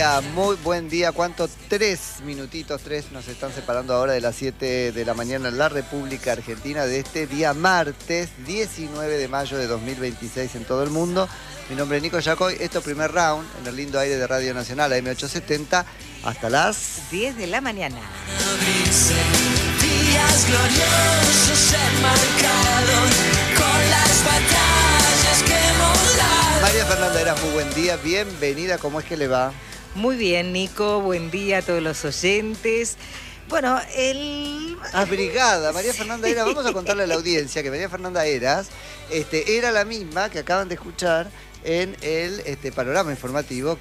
muy buen día. ¿Cuánto? 3 minutitos, 3 nos están separando ahora de las 7 de la mañana en la República Argentina de este día martes 19 de mayo de 2026 en todo el mundo. Mi nombre es Nico Yacoy, esto es Primer Round en el lindo aire de Radio Nacional AM870 hasta las 10 de la mañana. Días gloriosos enmarcados con las batallas que hemos dado. María Fernanda Eras, muy buen día, bienvenida, ¿cómo es que le va? Muy bien, Nico, buen día a todos los oyentes. Bueno, Abrigada, María Fernanda Eras, vamos a contarle a la audiencia que María Fernanda Eras era la misma que acaban de escuchar en el panorama informativo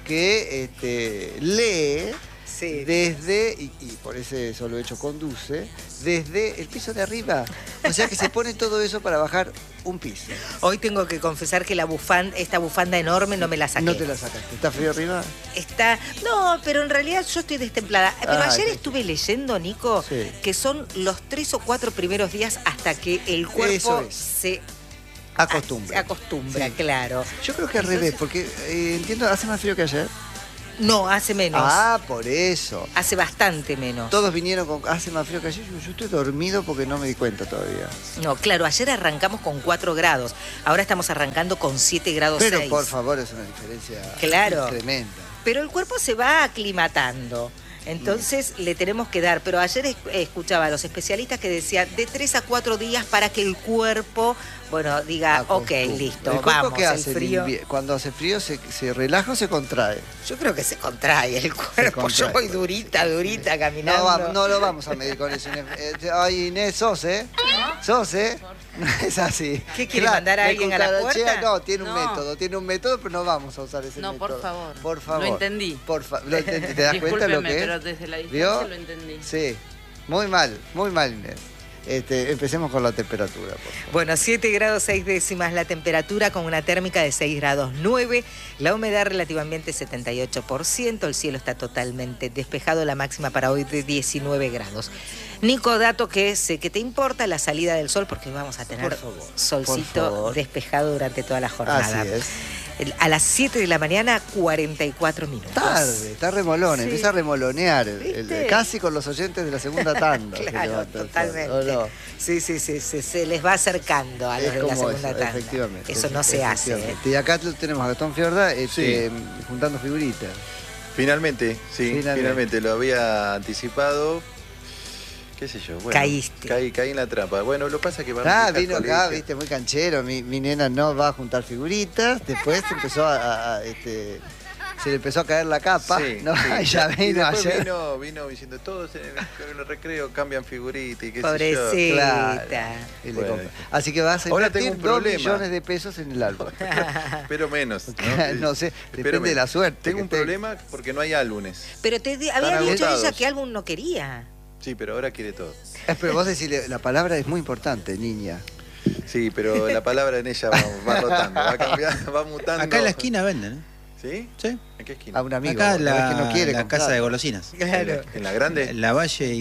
que lee desde, y por ese solo hecho conduce, desde el piso de arriba. O sea que se pone todo eso para bajar un piso. Hoy tengo que confesar que esta bufanda enorme no me la saqué. No te la sacaste. ¿Está frío arriba? No, pero en realidad yo estoy destemplada. Pero ayer estuve leyendo, Nico, sí, que son los 3 o 4 primeros días hasta que el cuerpo se acostumbra, sí, claro. Yo creo que al revés, porque entiendo, hace más frío que ayer. No, hace menos. Ah, por eso. Hace bastante menos. Todos vinieron con hace más frío que ayer. Yo estoy dormido porque no me di cuenta todavía. No, claro, ayer arrancamos con 4 grados. Ahora estamos arrancando con 7 grados 6. Pero por favor, es una diferencia tremenda. Pero el cuerpo se va aclimatando. Entonces le tenemos que dar. Pero ayer escuchaba a los especialistas que decían de 3 a 4 días para que el cuerpo, diga, ok, listo, ¿El cuerpo vamos, qué hace? el frío. Cuando hace frío, ¿se relaja o se contrae? Yo creo que se contrae el cuerpo. Yo voy durita caminando. No lo vamos a medir con eso, Inés. Ay, Inés, sos, ¿eh? ¿Sos, eh? No es así. ¿Qué quiere mandar a alguien a la puerta? No, tiene un método, pero no vamos a usar ese método. No, por favor. Por favor. Lo entendí. Lo entendí. ¿Te das cuenta lo que es? Pero desde la distancia lo entendí. Sí. Muy mal, Inés. Empecemos con la temperatura, por favor. Bueno, 7 grados 6 décimas la temperatura con una térmica de 6 grados 9, la humedad relativamente 78%, el cielo está totalmente despejado, la máxima para hoy de 19 grados. Nico, dato que sé que te importa, la salida del sol, porque vamos a tener solcito despejado durante toda la jornada. Así es. A las 7 de la mañana, 44 minutos. Tarde, está remolón, sí. Empieza a remolonear, casi con los oyentes de la segunda tanda. Claro, totalmente. No. Sí, se les va acercando a los de la segunda tanda. Efectivamente. Eso no se hace. Y acá tenemos a Gastón Fiorda juntando figuritas. Finalmente, finalmente lo había anticipado. ¿Qué sé yo? Bueno, caíste. Caí en la trampa. Bueno, lo pasa que vino acá, viste, muy canchero. Mi nena no va a juntar figuritas. Después empezó se le empezó a caer la capa. Sí, ¿no? sí. Ya vino ayer. Vino diciendo, todos en el recreo cambian figuritas y qué Pobrecita. sé yo. Claro. Bueno. Así que vas a Ahora invertir tengo un 2 millones de pesos en el álbum. Pero menos. No sé, depende de la suerte. Tengo un problema porque no hay álbumes. Pero había dicho agotados. ella que álbum no quería. Sí, pero ahora quiere todo. Pero vos decís, la palabra es muy importante, niña. Sí, pero la palabra en ella va rotando, va cambiando, va mutando. Acá en la esquina venden, ¿eh? ¿Sí? Sí. ¿En qué esquina? A un amigo. Acá que no quiere la comprar. casa de golosinas. Claro. ¿En la grande? La Valle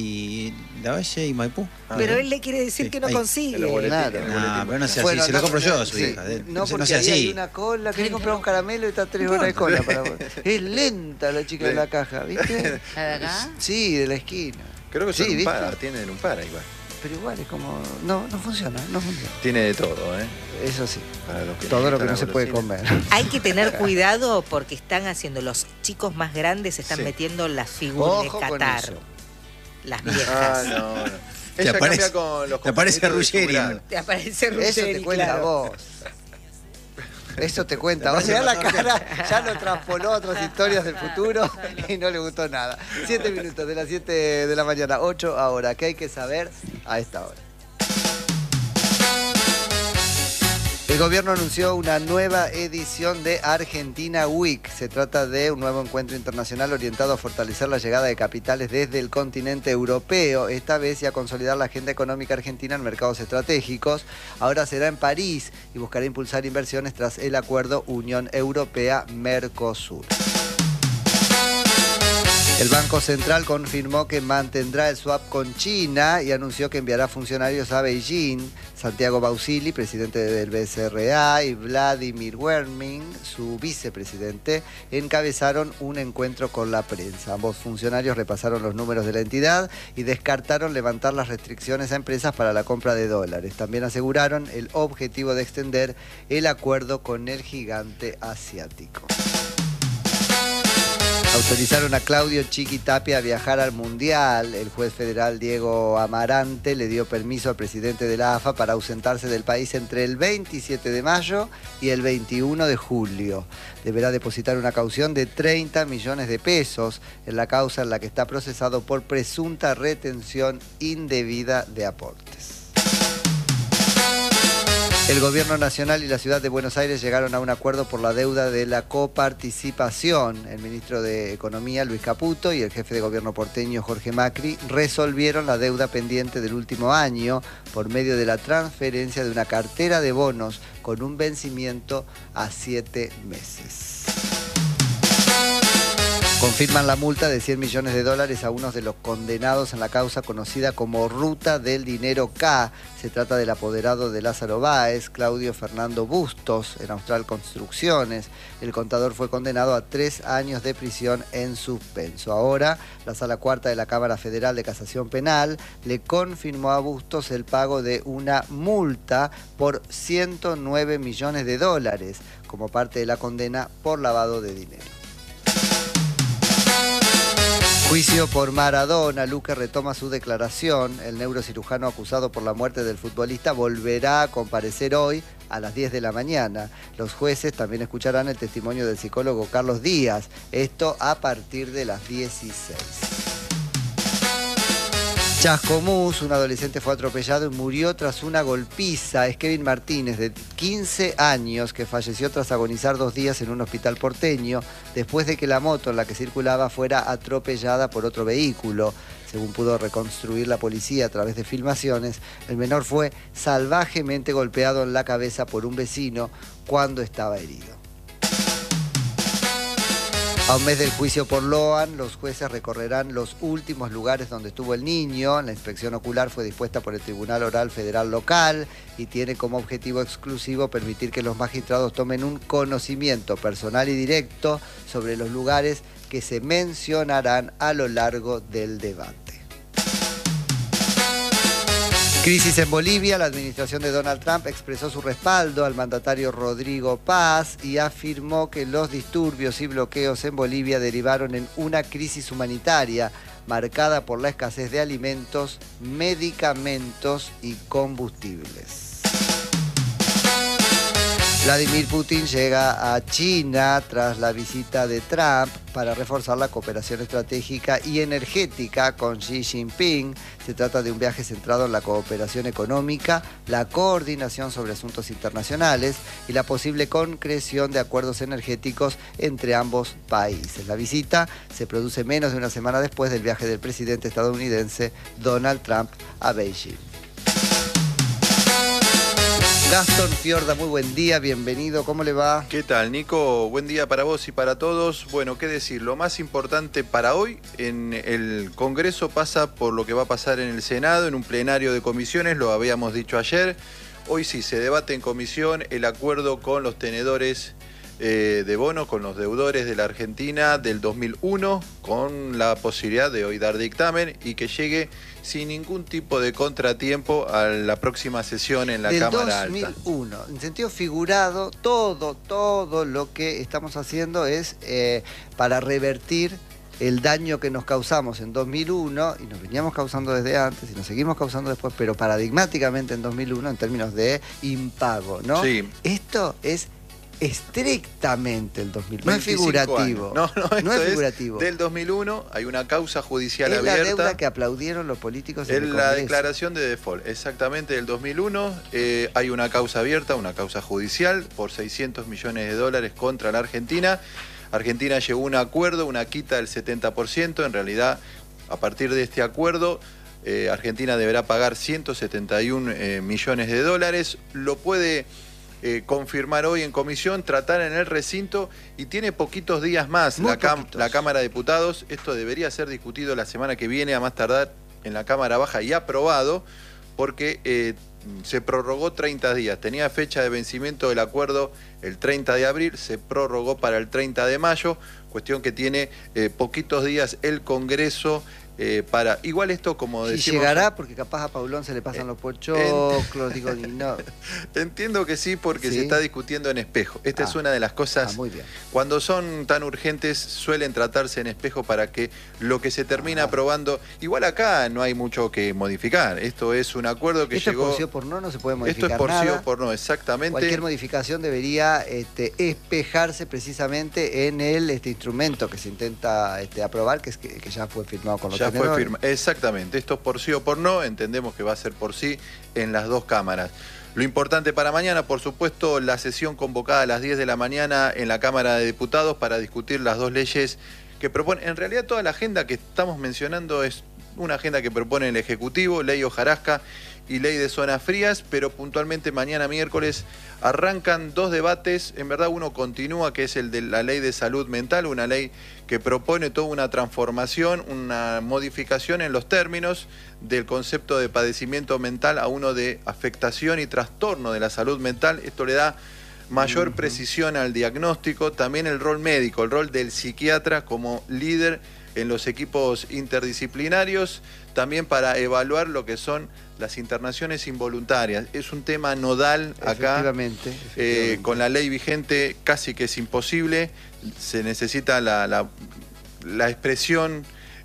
y Maipú. Pero él le quiere decir que no ahí. consigue. En los boletines, Claro. en los No, boletines. pero no sea Bueno, así, se lo compro yo a su sí. hija. No, porque no sea ahí hay así. una cola, querés comprar un caramelo y está 3 horas de cola. Es lenta la chica de la caja, ¿viste? ¿La de acá? Sí, de la esquina. Creo que son un ¿viste? par, tienen un par igual. Pero igual es como... No funciona. Tiene de todo, ¿eh? Eso sí. Para los que Todo lo que gustan no las se puede golosinas. comer. Hay que tener cuidado porque están haciendo, los chicos más grandes están Sí. metiendo las figuras Ojo de con Qatar. eso. Las viejas. Ah, no. Ella cambia con los te aparece compañeritos de Ruggeri. su grado. Te aparece Eso Ruggeri, te cuenta claro. vos. Eso te cuenta. O sea, la cara ya lo traspoló a otras historias del futuro y no le gustó nada. 7 minutos de las 7 de la mañana, 8 ahora. ¿Qué hay que saber a esta hora? El gobierno anunció una nueva edición de Argentina Week. Se trata de un nuevo encuentro internacional orientado a fortalecer la llegada de capitales desde el continente europeo, esta vez y a consolidar la agenda económica argentina en mercados estratégicos. Ahora será en París y buscará impulsar inversiones tras el acuerdo Unión Europea-Mercosur. El Banco Central confirmó que mantendrá el swap con China y anunció que enviará funcionarios a Beijing. Santiago Bausili, presidente del BCRA, y Vladimir Werming, su vicepresidente, encabezaron un encuentro con la prensa. Ambos funcionarios repasaron los números de la entidad y descartaron levantar las restricciones a empresas para la compra de dólares. También aseguraron el objetivo de extender el acuerdo con el gigante asiático. Autorizaron a Claudio Chiqui Tapia a viajar al Mundial. El juez federal Diego Amarante le dio permiso al presidente de la AFA para ausentarse del país entre el 27 de mayo y el 21 de julio. Deberá depositar una caución de 30 millones de pesos en la causa en la que está procesado por presunta retención indebida de aportes. El Gobierno Nacional y la Ciudad de Buenos Aires llegaron a un acuerdo por la deuda de la coparticipación. El ministro de Economía, Luis Caputo, y el jefe de gobierno porteño, Jorge Macri, resolvieron la deuda pendiente del último año por medio de la transferencia de una cartera de bonos con un vencimiento a 7 meses. Confirman la multa de $100 millones a uno de los condenados en la causa conocida como Ruta del Dinero K. Se trata del apoderado de Lázaro Báez, Claudio Fernando Bustos, en Austral Construcciones. El contador fue condenado a 3 años de prisión en suspenso. Ahora, la Sala Cuarta de la Cámara Federal de Casación Penal le confirmó a Bustos el pago de una multa por $109 millones como parte de la condena por lavado de dinero. Juicio por Maradona. Luque retoma su declaración. El neurocirujano acusado por la muerte del futbolista volverá a comparecer hoy a las 10 de la mañana. Los jueces también escucharán el testimonio del psicólogo Carlos Díaz. Esto a partir de las 16. Chascomús, un adolescente fue atropellado y murió tras una golpiza. Es Kevin Martínez, de 15 años, que falleció tras agonizar 2 días en un hospital porteño, después de que la moto en la que circulaba fuera atropellada por otro vehículo. Según pudo reconstruir la policía a través de filmaciones, el menor fue salvajemente golpeado en la cabeza por un vecino cuando estaba herido. A un mes del juicio por Loan, los jueces recorrerán los últimos lugares donde estuvo el niño. La inspección ocular fue dispuesta por el Tribunal Oral Federal Local y tiene como objetivo exclusivo permitir que los magistrados tomen un conocimiento personal y directo sobre los lugares que se mencionarán a lo largo del debate. Crisis en Bolivia. La administración de Donald Trump expresó su respaldo al mandatario Rodrigo Paz y afirmó que los disturbios y bloqueos en Bolivia derivaron en una crisis humanitaria marcada por la escasez de alimentos, medicamentos y combustibles. Vladimir Putin llega a China tras la visita de Trump para reforzar la cooperación estratégica y energética con Xi Jinping. Se trata de un viaje centrado en la cooperación económica, la coordinación sobre asuntos internacionales y la posible concreción de acuerdos energéticos entre ambos países. La visita se produce menos de una semana después del viaje del presidente estadounidense Donald Trump a Beijing. Gastón Fiorda, muy buen día, bienvenido, ¿cómo le va? ¿Qué tal, Nico? Buen día para vos y para todos. Bueno, qué decir, lo más importante para hoy en el Congreso pasa por lo que va a pasar en el Senado, en un plenario de comisiones, lo habíamos dicho ayer. Hoy sí, se debate en comisión el acuerdo con los tenedores de bonos, con los deudores de la Argentina del 2001, con la posibilidad de hoy dar dictamen y que llegue sin ningún tipo de contratiempo a la próxima sesión en la Cámara Alta. Del 2001, en sentido figurado, todo lo que estamos haciendo es para revertir el daño que nos causamos en 2001, y nos veníamos causando desde antes, y nos seguimos causando después, pero paradigmáticamente en 2001, en términos de impago, ¿no? Sí. Esto es estrictamente el 2001, no es figurativo. No, no es figurativo. Del 2001 hay una causa judicial es abierta. Es la deuda que aplaudieron los políticos en el Congreso. La declaración de default, exactamente del 2001. Hay una causa abierta, una causa judicial por $600 millones contra la Argentina. Argentina llegó a un acuerdo, una quita del 70%. En realidad, a partir de este acuerdo, Argentina deberá pagar $171 millones. Lo puede confirmar hoy en comisión, tratar en el recinto y tiene poquitos días más la Cámara de Diputados. Esto debería ser discutido la semana que viene, a más tardar en la Cámara Baja y aprobado, porque se prorrogó 30 días. Tenía fecha de vencimiento del acuerdo el 30 de abril, se prorrogó para el 30 de mayo, cuestión que tiene poquitos días el Congreso para... Igual esto, como decimos... Si llegará, porque capaz a Paulón se le pasan los pochoclos, digo, y no. Entiendo que sí, porque ¿Sí? se está discutiendo en espejo. Esta es una de las cosas... muy bien. Cuando son tan urgentes, suelen tratarse en espejo para que lo que se termina aprobando... Igual acá no hay mucho que modificar. Esto es un acuerdo que Esto llegó... es por sí o por no, no se puede modificar Esto es por sí nada. o por no, exactamente. Cualquier modificación debería espejarse precisamente en el instrumento que se intenta aprobar, que ya fue firmado con los Ya fue tenedores. firmado. Exactamente. Esto es por sí o por no. Entendemos que va a ser por sí en las dos cámaras. Lo importante para mañana, por supuesto, la sesión convocada a las 10 de la mañana en la Cámara de Diputados para discutir las dos leyes que propone. En realidad toda la agenda que estamos mencionando es una agenda que propone el Ejecutivo, ley hojarasca y ley de zonas frías, pero puntualmente mañana miércoles arrancan dos debates. En verdad uno continúa, que es el de la ley de salud mental, una ley que propone toda una transformación, una modificación en los términos del concepto de padecimiento mental a uno de afectación y trastorno de la salud mental. Esto le da mayor precisión al diagnóstico, también el rol médico, el rol del psiquiatra como líder en los equipos interdisciplinarios, también para evaluar lo que son las internaciones involuntarias. Es un tema nodal acá. Efectivamente. Con la ley vigente casi que es imposible. Se necesita la expresión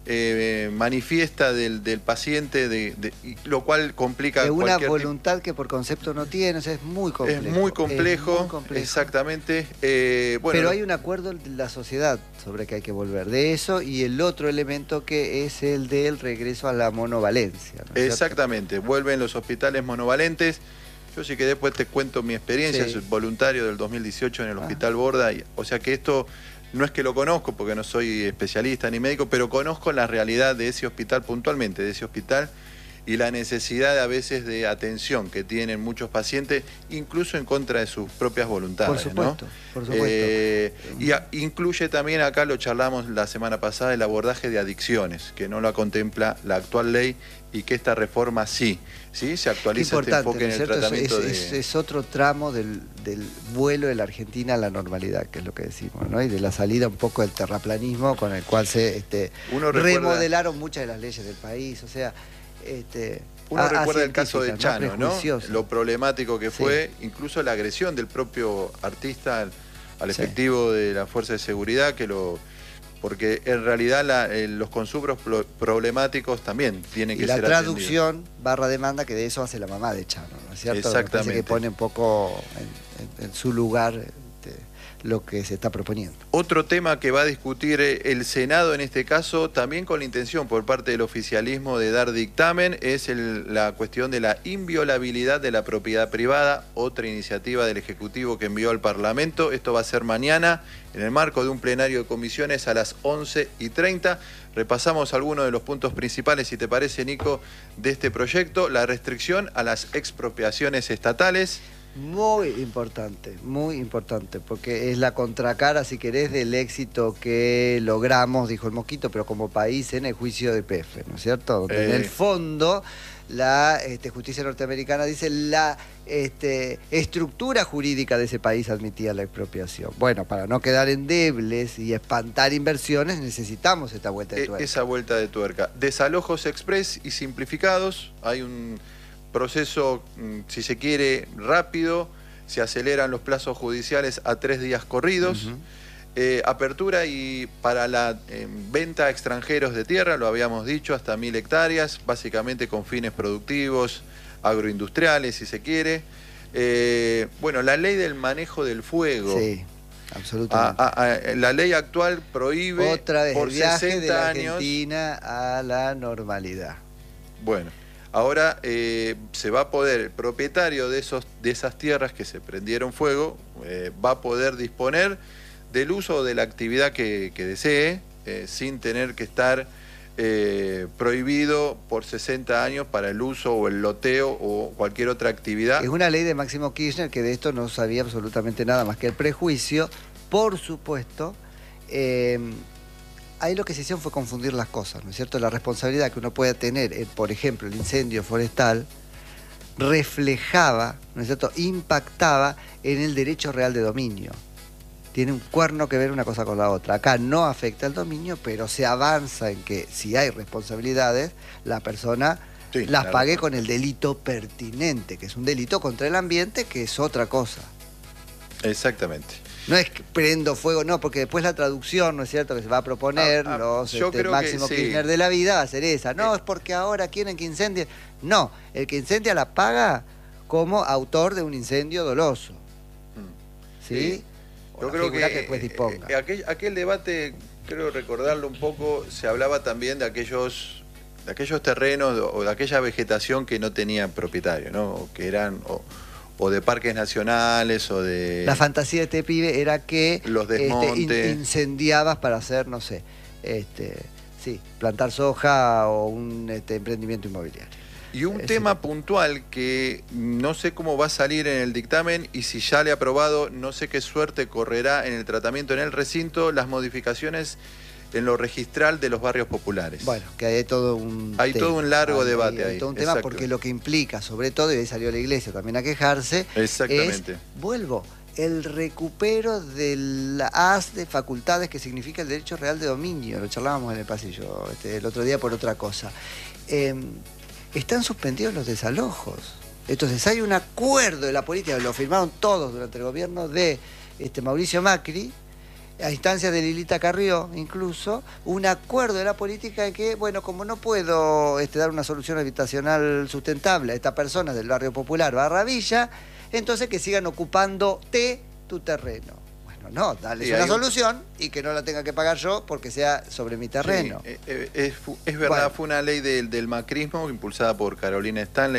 manifiesta del paciente, lo cual complica de una cualquier voluntad que por concepto no tiene, o sea, es muy complejo. Es muy complejo, muy complejo. Exactamente. Bueno, pero hay un acuerdo de la sociedad sobre que hay que volver de eso, y el otro elemento que es el del regreso a la monovalencia, ¿no es exactamente, cierto? Vuelven los hospitales monovalentes. Yo sí que después te cuento mi experiencia, Sí. soy voluntario del 2018 en el Hospital Borda, o sea que esto no es que lo conozco porque no soy especialista ni médico, pero conozco la realidad de ese hospital puntualmente, de ese hospital, y la necesidad a veces de atención que tienen muchos pacientes, incluso en contra de sus propias voluntades. Por supuesto, ¿no? por supuesto. Incluye también, acá lo charlamos la semana pasada, el abordaje de adicciones, que no la contempla la actual ley y que esta reforma sí se actualiza este enfoque en el tratamiento es otro tramo del vuelo de la Argentina a la normalidad, que es lo que decimos, ¿no? Y de la salida un poco del terraplanismo con el cual se remodelaron muchas de las leyes del país, o sea... Uno recuerda el caso de Chano, ¿no? Prejuiciosa. Lo problemático que fue, incluso la agresión del propio artista al efectivo de la Fuerza de Seguridad, porque en realidad los consumos problemáticos también tienen que ser atendidos. Y la traducción / demanda, que de eso hace la mamá de Chano, ¿no es cierto? Exactamente. Que pone un poco en su lugar lo que se está proponiendo. Otro tema que va a discutir el Senado en este caso, también con la intención por parte del oficialismo de dar dictamen, es la cuestión de la inviolabilidad de la propiedad privada, otra iniciativa del Ejecutivo que envió al Parlamento. Esto va a ser mañana en el marco de un plenario de comisiones a las 11:30. Repasamos algunos de los puntos principales, si te parece, Nico, de este proyecto. La restricción a las expropiaciones estatales. Muy importante, porque es la contracara, si querés, del éxito que logramos, dijo el Mosquito, pero como país en el juicio de PF, ¿no es cierto? Donde en el fondo la justicia norteamericana dice la estructura jurídica de ese país admitía la expropiación. Bueno, para no quedar endebles y espantar inversiones necesitamos esta vuelta de tuerca. Esa vuelta de tuerca. Desalojos express y simplificados. Hay un proceso, si se quiere, rápido, se aceleran los plazos judiciales a 3 días corridos. Apertura y para la venta a extranjeros de tierra, lo habíamos dicho, hasta 1000 hectáreas, básicamente con fines productivos, agroindustriales, si se quiere. Bueno, la ley del manejo del fuego. Sí, absolutamente. La ley actual prohíbe otra vez por el viaje 60 de la años. Argentina a la normalidad. Bueno. Ahora se va a poder, el propietario de esas tierras que se prendieron fuego, va a poder disponer del uso de la actividad que desee, sin tener que estar prohibido por 60 años para el uso o el loteo o cualquier otra actividad. Es una ley de Máximo Kirchner que de esto no sabía absolutamente nada más que el prejuicio. Por supuesto, ahí lo que se hicieron fue confundir las cosas, ¿no es cierto? La responsabilidad que uno puede tener, por ejemplo, el incendio forestal, reflejaba, ¿no es cierto?, impactaba en el derecho real de dominio. Tiene un cuerno que ver una cosa con la otra. Acá no afecta el dominio, pero se avanza en que si hay responsabilidades, la persona las pague con el delito pertinente, que es un delito contra el ambiente, que es otra cosa. Exactamente. No es que prendo fuego, no, porque después la traducción, ¿no es cierto?, que se va a proponer los Máximo Kirchner de la vida va a ser esa. No, es porque ahora quieren que incendie. No, el que incendia la paga como autor de un incendio doloso. ¿Sí? Yo creo que después disponga. Aquel debate, creo recordarlo un poco, se hablaba también de aquellos terrenos o de aquella vegetación que no tenían propietario, ¿no? O que eran o de parques nacionales o de... La fantasía de este pibe era que los desmontes. Incendiabas para hacer, no sé, plantar soja o un emprendimiento inmobiliario. Y un tema puntual que no sé cómo va a salir en el dictamen y si ya le ha aprobado, no sé qué suerte correrá en el tratamiento en el recinto, las modificaciones en lo registral de los barrios populares. Bueno, que hay todo un todo un largo debate ahí. Hay todo un tema porque lo que implica, sobre todo, y ahí salió la iglesia también a quejarse, exactamente, el recupero del haz de facultades que significa el derecho real de dominio. Lo charlábamos en el pasillo el otro día por otra cosa. Están suspendidos los desalojos. Entonces hay un acuerdo de la política, lo firmaron todos durante el gobierno de Mauricio Macri, a instancias de Lilita Carrió incluso, un acuerdo de la política de que, bueno, como no puedo dar una solución habitacional sustentable a estas personas del barrio popular Villa, entonces que sigan ocupándote tu terreno. Bueno, no, darles una solución y que no la tenga que pagar yo porque sea sobre mi terreno. Sí, es verdad, bueno, fue una ley del macrismo impulsada por Carolina Stanley,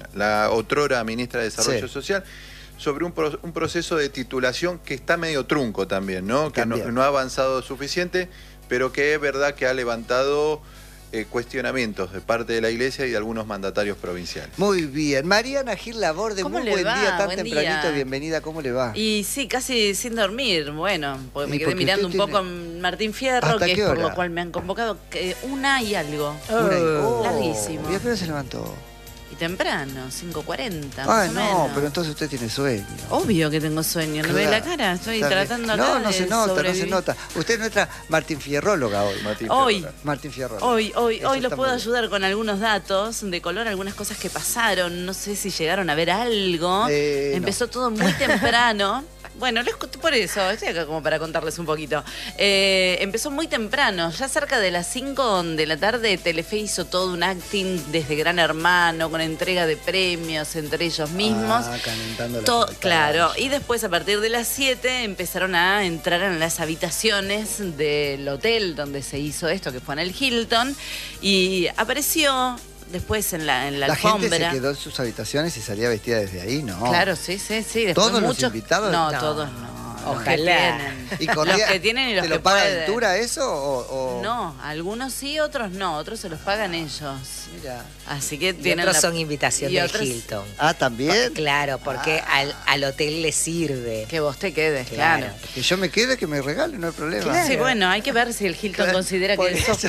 la otrora ministra de Desarrollo Social, sobre un proceso de titulación que está medio trunco también, ¿no? Que no ha avanzado suficiente, pero que es verdad que ha levantado cuestionamientos de parte de la Iglesia y de algunos mandatarios provinciales. Muy bien. Mariana Gil Laborde, muy buen día, tan tempranito, bienvenida, ¿cómo le va? Y sí, casi sin dormir, bueno, porque me quedé mirando un poco en Martín Fierro, que es por lo cual me han convocado, 1 y algo. Larguísimo. ¿Y a qué hora se levantó? Y temprano, 5:40, más o menos. Pero entonces usted tiene sueño. Obvio que tengo sueño, ¿no ve la cara? Estoy tratando acá no se nota, no se nota. Usted es nuestra Martín Fierróloga hoy. Martín Fierróloga. Hoy lo puedo ayudar con algunos datos de color, algunas cosas que pasaron. No sé si llegaron a ver algo. Empezó todo muy temprano. Bueno, por eso, estoy acá como para contarles un poquito. Empezó muy temprano, ya cerca de las 5 de la tarde, Telefe hizo todo un acting desde Gran Hermano, con entrega de premios entre ellos mismos. Calentando claro, y después a partir de las 7 empezaron a entrar en las habitaciones del hotel donde se hizo esto, que fue en el Hilton, y apareció... Después en la alfombra. Gente se quedó en sus habitaciones y salía vestida desde ahí, ¿no? Claro, sí. Después ¿todos los invitados? No, todos no. Ojalá. ¿Y los que tienen y los ¿te que lo paga pueden? Ventura eso o...? No, algunos sí, otros no. Otros se los pagan ellos. Mira. Así que y tienen otros son invitación del Hilton. Ah, ¿también? Claro, porque al hotel le sirve. Que vos te quedes, claro. Que yo me quede, que me regale, no hay problema. Claro. Sí, bueno, hay que ver si el Hilton considera que sos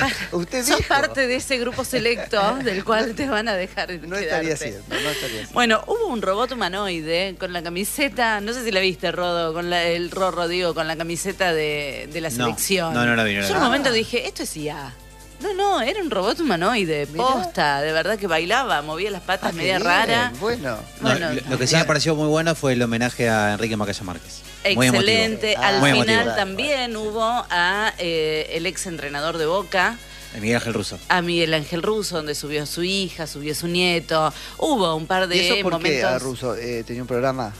parte de ese grupo selecto del cual te van a dejar no estaría haciendo. Bueno, hubo un robot humanoide con la camiseta, no sé si la viste, Rodo, con el Rorro, digo, con la camiseta de la selección. No la vi. Yo en un momento dije, esto es IA. No, era un robot humanoide, posta, de verdad que bailaba, movía las patas media rara. Bueno, lo que sí me pareció muy bueno fue el homenaje a Enrique Macaya Márquez. Excelente. Al muy final emotivo. también hubo a el ex entrenador de Boca. Miguel Ángel Russo. A Miguel Ángel Russo, donde subió a su hija, subió a su nieto. Hubo un par de ¿Y eso por momentos. qué a Russo tenía un programa?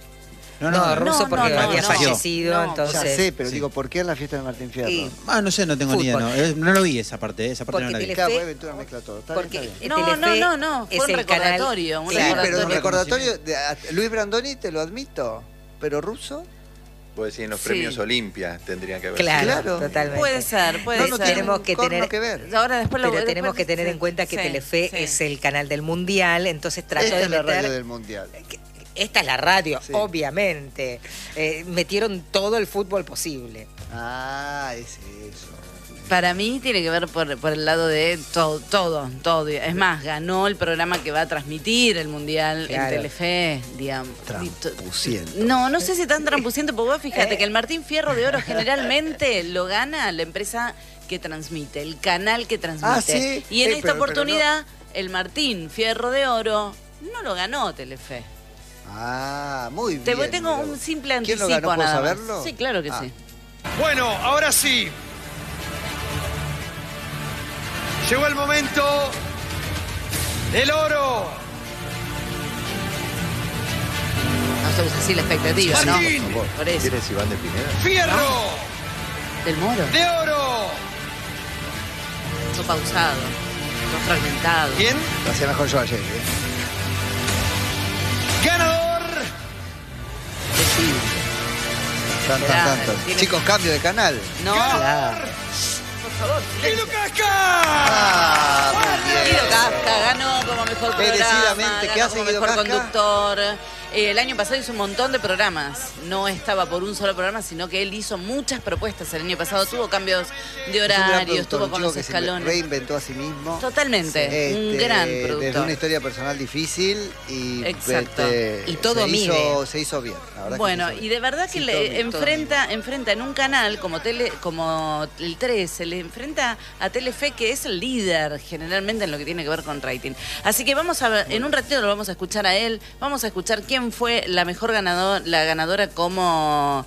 No, Russo porque había fallecido, Ya entonces. sé, pero digo, ¿por qué en la fiesta de Martín Fierro? No sé, no tengo ni idea. No lo vi esa parte no la vi. Claro, Ventura mezcla todo. Porque No, fue un recordatorio. Sí, pero un recordatorio de Luis Brandoni, te lo admito, pero Russo. Vos decís en los Sí. premios Olimpia tendrían que haber. Claro, totalmente. Puede ser, puede No, no ser. tenemos que tener que ver. Ahora después lo Pero tenemos después- que tener en cuenta que sí, Telefe sí. es el canal del Mundial, entonces trató Esta de es la meter... radio del Mundial. Esta es la radio, Sí. obviamente. Metieron todo el fútbol posible. Ah, es eso. Para mí tiene que ver por el lado de todo. Es más, ganó el programa que va a transmitir el Mundial Claro. en Telefe, digamos. Trampuciento. No sé si tan trampuciente, porque vos fíjate que el Martín Fierro de Oro generalmente lo gana la empresa que transmite, el canal que transmite. Ah, ¿sí? Y en esta Pero oportunidad, el Martín Fierro de Oro no lo ganó Telefe. Ah, muy bien. Tengo mirá un vos. simple ¿Quién anticipo lo ganó? ¿Puedo nada más. saberlo? Sí, claro que Ah. sí. Bueno, ahora sí. Llegó el momento del oro. No somos así la expectativa, ¿no? Martín. Por eso. ¿Quién es Iván de Pineda? Fierro Del Moro. de oro. Todo pausado. Todo fragmentado. ¿Quién? Lo hacía mejor yo ayer. Ganador. Tanto. Tiene- Chicos, cambio de canal. No. Claro. Por favor. Guido Casca. Ah, muy bien. Guido Casca ganó como mejor programa, Merecidamente. ¿Qué ganó hace como Guido mejor Casca? conductor. El año pasado hizo un montón de programas. No estaba por un solo programa, sino que él hizo muchas propuestas. El año pasado tuvo cambios de Es un gran horario, productor, estuvo un con chico los que se escalones. reinventó a sí mismo. Totalmente. Un Este, gran Desde productor. una historia personal difícil y, Exacto. Y todo se mide. se hizo bien. La verdad Bueno, que se hizo y bien. de verdad que Sí, le todo mide, todo mide. enfrenta en un canal como el 3, se le enfrenta a Telefe, que es el líder generalmente en lo que tiene que ver con rating. Así que vamos a ver, en un ratito lo vamos a escuchar a él, vamos a escuchar quién fue la ganadora como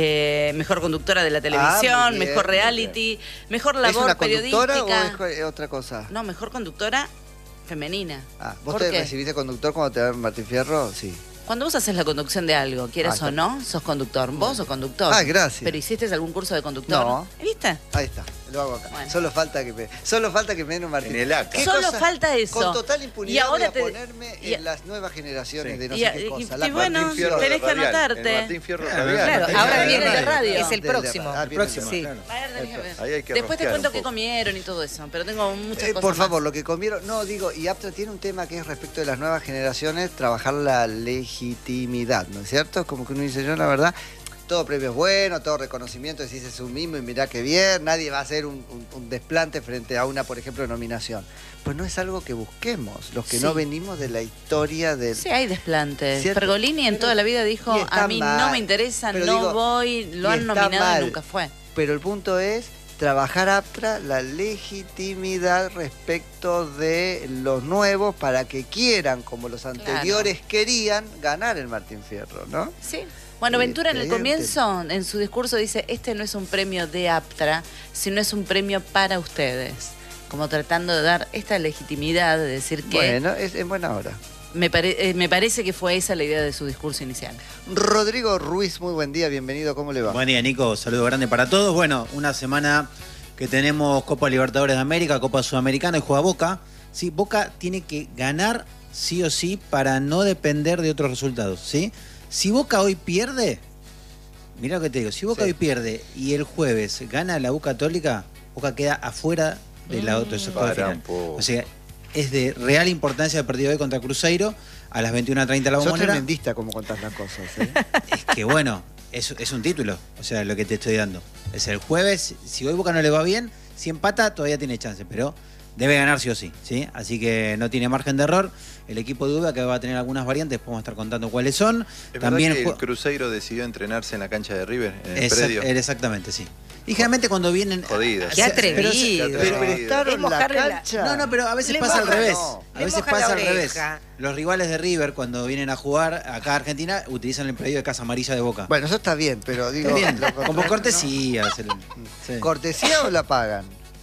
mejor conductora de la televisión, muy bien, mejor muy reality, mejor ¿Es labor una conductora periodística. o es otra cosa? No, mejor conductora femenina. Ah, ¿vos ¿Por te qué? recibiste conductor cuando te dan Martín Fierro? Sí. Cuando vos haces la conducción de algo, quieras está. o no, sos conductor. Vos sos conductor. Ah, gracias. ¿Pero hiciste algún curso de conductor? No. ¿Viste? Ahí está, lo hago acá. Bueno. Solo falta que me den un Martín. En el ACA. ¿Qué Solo cosa? falta eso. Con total impunidad Y ahora voy a ponerme y- en las nuevas generaciones Sí. de no Y- sé qué y- cosa. y La bueno, Martín Fierro tenés que Radial, anotarte. el Martín Fierro Claro, Radial. claro, Ahí ahora está, viene ahí de está. radio. Es el Del de próximo. radio. Ah, El viene próximo, de Sí. claro. A ver, déjame ver. Ahí hay que Después te rosquear cuento un qué poco. comieron y todo eso, pero tengo muchas cosas Por favor, más. lo que comieron, no digo, y Aptra tiene un tema que es respecto de las nuevas generaciones, trabajar la legitimidad, ¿no es cierto? Como que uno dice, yo la verdad, todo premio es bueno, todo reconocimiento, decís es un mismo y mirá qué bien, nadie va a hacer un desplante frente a una, por ejemplo, nominación. Pues no es algo que busquemos, los que Sí. no venimos de la historia del... Sí, hay desplantes. ¿Cierto? Pergolini en Pero- toda la vida dijo, y está a mí no mal. me interesa, Pero no digo, voy, lo y han está nominado mal. y nunca fue. Pero el punto es trabajar Aptra la legitimidad respecto de los nuevos para que quieran, como los anteriores querían, ganar el Martín Fierro, ¿no? Sí. Bueno, Ventura en el Evidente. comienzo, en su discurso, dice, este no es un premio de Aptra, sino es un premio para ustedes. Como tratando de dar esta legitimidad de decir que Bueno, es en buena hora. me parece que fue esa la idea de su discurso inicial. Rodrigo Ruiz, muy buen día, bienvenido, ¿cómo le va? Buen día, Nico. Saludo grande para todos. Bueno, una semana que tenemos Copa Libertadores de América, Copa Sudamericana y juega Boca. Sí, Boca tiene que ganar sí o sí para no depender de otros resultados, ¿sí? Si Boca hoy pierde, mirá lo que te digo, si Boca Sí. hoy pierde y el jueves gana la U Católica, Boca queda afuera de la otra Para final. un poco. O sea, es de real importancia el partido de hoy contra Cruzeiro a las 21:30 la Sos Bombonera. tremendista como contás las cosas, ¿eh? Es que bueno, es un título, o sea, lo que te estoy dando. Es el jueves, si hoy Boca no le va bien, si empata todavía tiene chance, pero debe ganar sí o sí, ¿sí? Así que no tiene margen de error. El equipo de Uva que va a tener algunas variantes, podemos estar contando cuáles son. ¿Es También verdad que el jue- Cruzeiro decidió entrenarse en la cancha de River, en el predio? Exactamente, sí. Y generalmente cuando vienen... Jodidas. Qué atrevido. Pero prestaron Es la mojarle la- cancha. No, pero a veces Le pasa al moja, revés. no. A Le veces moja pasa la al revés. oreja. Los rivales de River, cuando vienen a jugar acá a Argentina, utilizan el predio de Casa Amarilla de Boca. Bueno, eso está bien, pero digo... Bien, lo como contrario, cortesía. Sí. ¿no? ¿Cortesía o la pagan?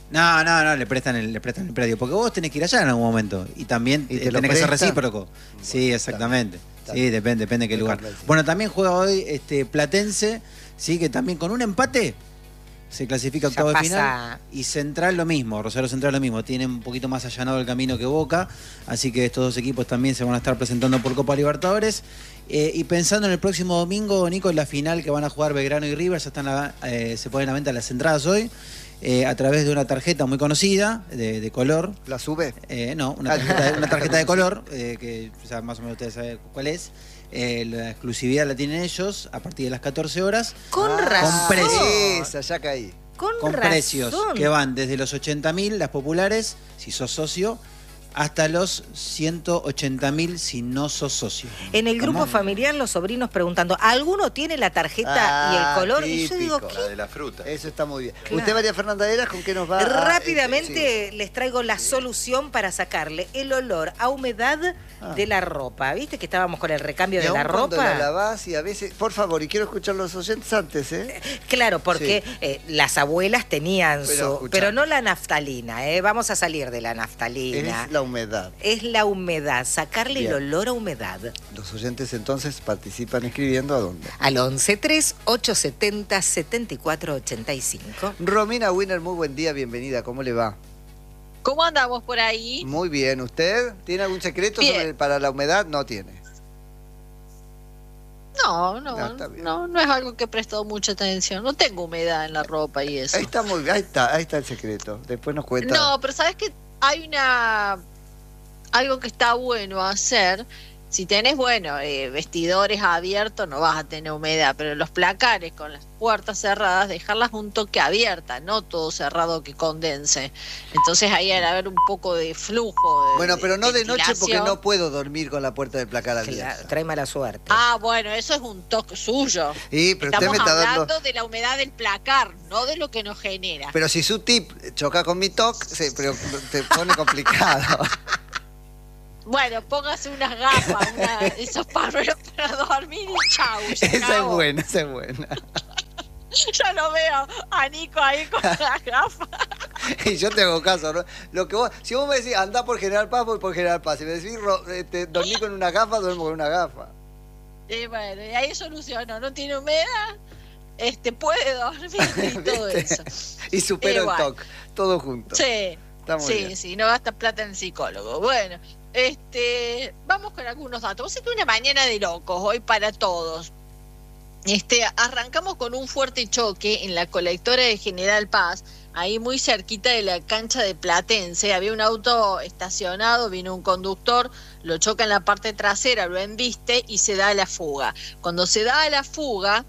No, le prestan el predio, porque vos tenés que ir allá en algún momento y también ¿Y te lo tenés que ser prestan? recíproco. Sí, exactamente. Está Sí, bien. depende de qué Me lugar. convence. Bueno, también juega hoy Platense, sí, que también con un empate se clasifica a Ya octavo de pasa. final. Y Central lo mismo, Rosario Central lo mismo, tiene un poquito más allanado el camino que Boca, así que estos dos equipos también se van a estar presentando por Copa Libertadores. Y pensando en el próximo domingo, Nico, en la final que van a jugar Belgrano y River, ya están se ponen a venta las entradas hoy. A través de una tarjeta muy conocida, de color. ¿La sube? No, una tarjeta de color, que ya más o menos ustedes saben cuál es. La exclusividad la tienen ellos a partir de las 14 horas. Con razón. Con precios. Esa, ya caí. Con precios que van desde los 80.000, las populares, si sos socio, hasta los 180.000 si no sos socio. En el grupo familiar, los sobrinos preguntando, ¿alguno tiene la tarjeta y el color? Típico. Y yo digo, ¿qué? La de la fruta. Eso está muy bien. Claro. Usted, María Fernanda Heras, ¿con qué nos va? Rápidamente Sí. les traigo la solución para sacarle el olor a humedad de la ropa. ¿Viste que estábamos con el recambio Y de la aún cuando ropa? la lavás y a veces, por favor, y quiero escuchar los oyentes antes, ¿eh? Claro, porque las abuelas tenían Pero, pero no la naftalina, vamos a salir de la naftalina. Es la humedad. Es la humedad, sacarle Bien. el olor a humedad. Los oyentes entonces participan escribiendo ¿a dónde? Al 11-3-870-7485. Romina Winner, muy buen día, bienvenida, ¿cómo le va? ¿Cómo andamos por ahí? Muy bien, ¿usted tiene algún secreto Bien. para la humedad? No tiene. No, está bien. no es algo que he prestado mucha atención. No tengo humedad en la ropa y eso. Ahí está muy bien, ahí está el secreto. Después nos cuenta. No, pero sabes que hay algo que está bueno hacer. Si tenés, vestidores abiertos no vas a tener humedad, pero los placares con las puertas cerradas, dejarlas un toque abierta, no todo cerrado que condense. Entonces ahí al haber un poco de flujo. Bueno, pero no de noche porque ventilación. no puedo dormir con la puerta del placar abierta. Claro, trae mala suerte. Ah, bueno, eso es un toque suyo. Sí, pero usted Estamos me está hablando dando... de la humedad del placar, no de lo que nos genera. Pero si su tip choca con mi toc, te pone complicado. Bueno, póngase unas gafas, esos pañuelos para dormir y chau. se Esa es acabó. buena, esa es buena. Ya lo veo a Nico ahí con las gafas. Y yo te hago caso, ¿no? Si vos me decís, andá por General Paz, voy por General Paz. Si me decís, dormí con una gafa, duermo con una gafa. Y bueno, y ahí solucionó, no tiene humedad, puede dormir y todo ¿Viste? eso. Y supero Igual. el toc, todo junto. Sí, Está muy bien. sí, no gasta plata en psicólogo. Bueno, vamos con algunos datos. Vos sé que una mañana de locos hoy para todos. Arrancamos con un fuerte choque en la colectora de General Paz, ahí muy cerquita de la cancha de Platense. Había un auto estacionado, vino un conductor, lo choca en la parte trasera, lo embiste y se da a la fuga. Cuando se da a la fuga,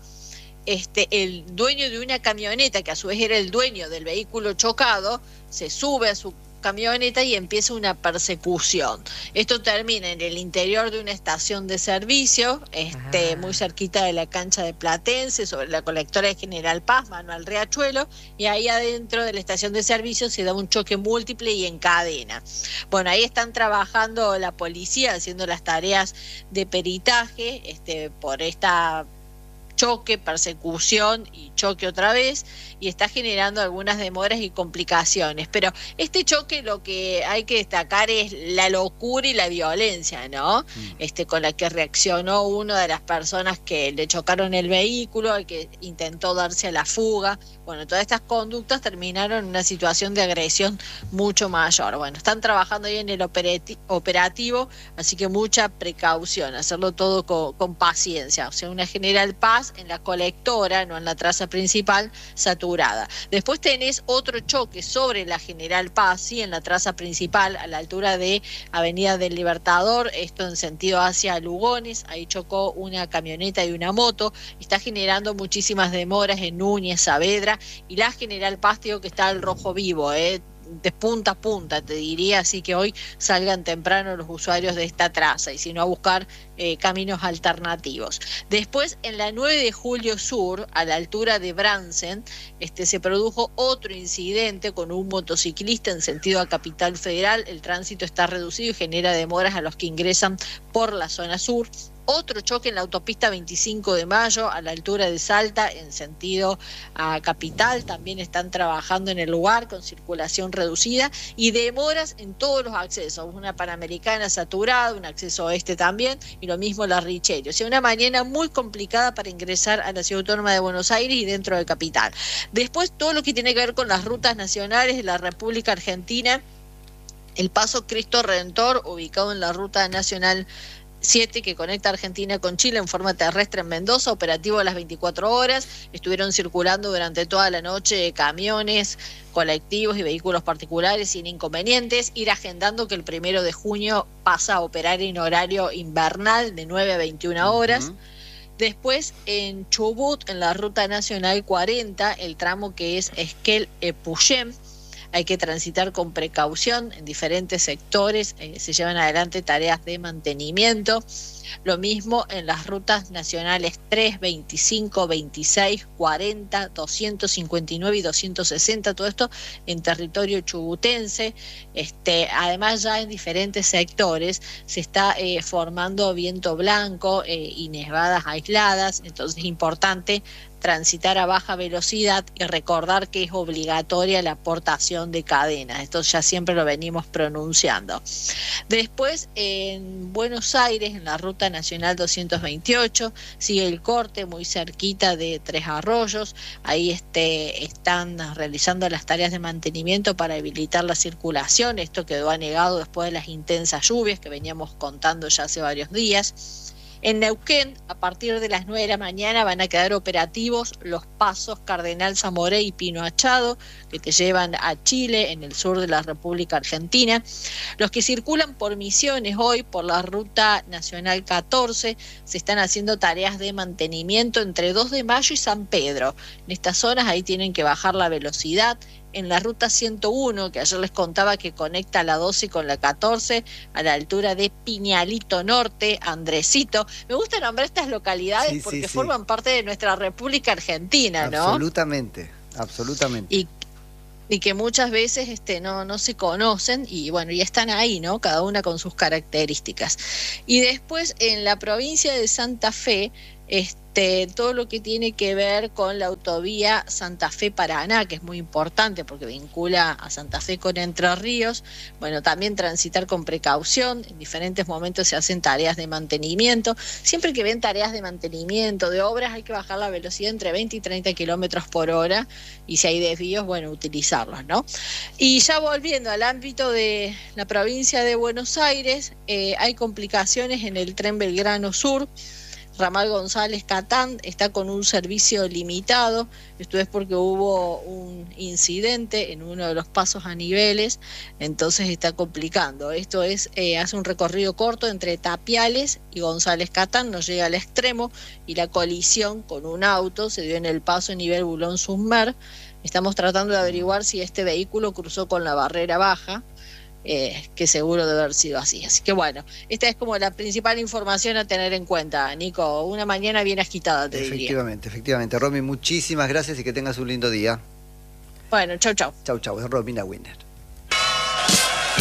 el dueño de una camioneta, que a su vez era el dueño del vehículo chocado, se sube a su camioneta y empieza una persecución. Esto termina en el interior de una estación de servicio, muy cerquita de la cancha de Platense, sobre la colectora de General Paz, Manuel Riachuelo, y ahí adentro de la estación de servicio se da un choque múltiple y en cadena. Bueno, ahí están trabajando la policía, haciendo las tareas de peritaje, por esta choque, persecución y choque otra vez, y está generando algunas demoras y complicaciones. Pero este choque, lo que hay que destacar es la locura y la violencia, ¿no? Con la que reaccionó una de las personas que le chocaron el vehículo, el que intentó darse a la fuga. Bueno, todas estas conductas terminaron en una situación de agresión mucho mayor. Bueno, están trabajando ahí en el operativo, así que mucha precaución, hacerlo todo con paciencia. O sea, una General Paz en la colectora, no en la traza principal, saturada. Después tenés otro choque sobre la General Paz, sí, en la traza principal, a la altura de Avenida del Libertador, esto en sentido hacia Lugones. Ahí chocó una camioneta y una moto, está generando muchísimas demoras en Núñez, Saavedra, y la General Paz, digo que está al rojo vivo, de punta a punta, te diría, así que hoy salgan temprano los usuarios de esta traza, y si no, a buscar caminos alternativos. Después, en la 9 de Julio Sur, a la altura de Bransen, se produjo otro incidente con un motociclista en sentido a Capital Federal. El tránsito está reducido y genera demoras a los que ingresan por la zona sur. Otro choque en la autopista 25 de Mayo, a la altura de Salta, en sentido a Capital. También están trabajando en el lugar con circulación reducida y demoras en todos los accesos. Una Panamericana saturada, un acceso oeste también, y lo mismo la Richelli. O sea, una mañana muy complicada para ingresar a la Ciudad Autónoma de Buenos Aires y dentro de Capital. Después, todo lo que tiene que ver con las rutas nacionales de la República Argentina, el paso Cristo Redentor, ubicado en la Ruta Nacional 7 que conecta Argentina con Chile en forma terrestre en Mendoza, operativo a las 24 horas. Estuvieron circulando durante toda la noche camiones, colectivos y vehículos particulares sin inconvenientes. Ir agendando que el 1 de junio pasa a operar en horario invernal de 9 a 21 horas. Después en Chubut, en la Ruta Nacional 40, el tramo que es Esquel-Epuyén, hay que transitar con precaución en diferentes sectores, se llevan adelante tareas de mantenimiento. Lo mismo en las rutas nacionales 3, 25, 26, 40, 259 y 260, todo esto en territorio chubutense. Además, ya en diferentes sectores se está formando viento blanco y nevadas aisladas, entonces es importante transitar a baja velocidad y recordar que es obligatoria la aportación de cadenas. Esto ya siempre lo venimos pronunciando. Después, en Buenos Aires, en la Ruta Nacional 228, sigue el corte muy cerquita de Tres Arroyos. Ahí están realizando las tareas de mantenimiento para habilitar la circulación. Esto quedó anegado después de las intensas lluvias que veníamos contando ya hace varios días. En Neuquén, a partir de las 9 de la mañana van a quedar operativos los pasos Cardenal Zamoré y Pino Achado, que te llevan a Chile, en el sur de la República Argentina. Los que circulan por Misiones hoy, por la Ruta Nacional 14, se están haciendo tareas de mantenimiento entre 2 de Mayo y San Pedro. En estas zonas ahí tienen que bajar la velocidad. En la Ruta 101, que ayer les contaba que conecta la 12 con la 14, a la altura de Piñalito Norte, Andresito. Me gusta nombrar estas localidades porque forman parte de nuestra República Argentina, ¿no? Absolutamente, absolutamente. Y que muchas veces no se conocen y bueno, ya están ahí, ¿no? Cada una con sus características. Y después en la provincia de Santa Fe, todo lo que tiene que ver con la autovía Santa Fe-Paraná, que es muy importante porque vincula a Santa Fe con Entre Ríos. Bueno, también transitar con precaución. En diferentes momentos se hacen tareas de mantenimiento. Siempre que ven tareas de mantenimiento, de obras, hay que bajar la velocidad entre 20 y 30 kilómetros por hora. Y si hay desvíos, bueno, utilizarlos, ¿no? Y ya volviendo al ámbito de la provincia de Buenos Aires, hay complicaciones en el tren Belgrano Sur. Ramal González Catán está con un servicio limitado. Esto es porque hubo un incidente en uno de los pasos a niveles, entonces está complicando. Esto es, hace un recorrido corto entre Tapiales y González Catán, no llega al extremo, y la colisión con un auto se dio en el paso a nivel Bulón-Susmer. Estamos tratando de averiguar si este vehículo cruzó con la barrera baja, que seguro debe haber sido así. Así que bueno, esta es como la principal información a tener en cuenta, Nico. Una mañana bien agitada, te diría. Efectivamente. Romy, muchísimas gracias y que tengas un lindo día. Bueno, chau. Chau, es Romina Winner.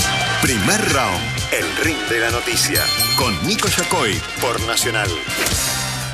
Primer round, el ring de la noticia, con Nico Yacoy por Nacional.